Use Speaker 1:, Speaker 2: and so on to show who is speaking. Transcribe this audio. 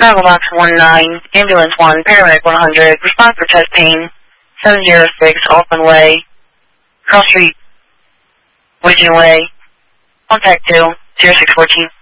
Speaker 1: Travel Box 19, Ambulance 1, Paramedic 100, respond for chest pain, 706, Open Way, Cross Street, Widgeon Way, contact 2, 0614.